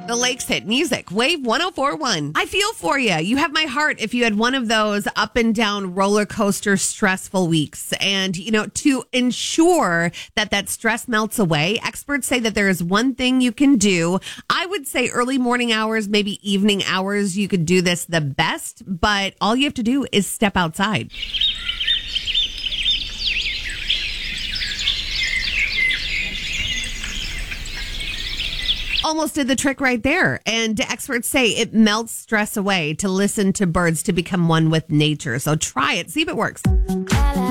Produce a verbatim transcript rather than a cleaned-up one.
The Lakes Hit Music, Wave one oh four point one. I feel for you. You have my heart if you had one of those up and down roller coaster stressful weeks. And, you know, to ensure that that stress melts away, experts say that there is one thing you can do. I would say early morning hours, maybe evening hours, you could do this the best, but all you have to do is step outside. Almost did the trick right there. And experts say it melts stress away to listen to birds, to become one with nature. So try it. See if it works.